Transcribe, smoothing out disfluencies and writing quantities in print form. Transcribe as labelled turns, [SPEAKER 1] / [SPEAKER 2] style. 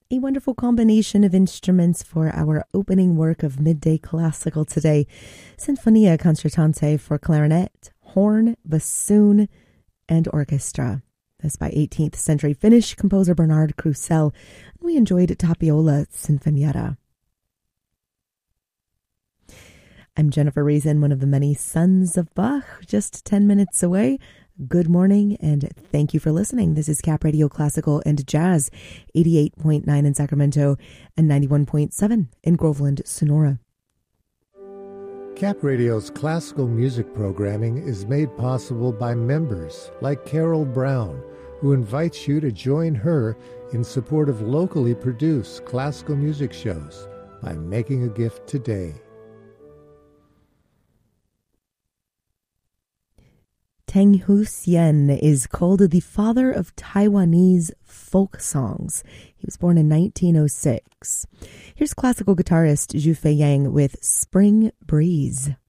[SPEAKER 1] A wonderful combination of instruments for our opening work of Midday Classical today. Sinfonia Concertante for clarinet, horn, bassoon, and orchestra. This by 18th century Finnish composer Bernard Krusell. We enjoyed Tapiola Sinfonietta. I'm Jennifer Reason, one of the many sons of Bach, just 10 minutes away. Good morning, and thank you for listening. This is Cap Radio Classical and Jazz, 88.9 in Sacramento and 91.7 in Groveland, Sonora.
[SPEAKER 2] Cap Radio's classical music programming is made possible by members like Carol Brown, who invites you to join her in support of locally produced classical music shows by making a gift today.
[SPEAKER 1] Teng Hu-sien is called the father of Taiwanese folk songs. He was born in 1906. Here's classical guitarist Zhu Feiyang with Spring Breeze.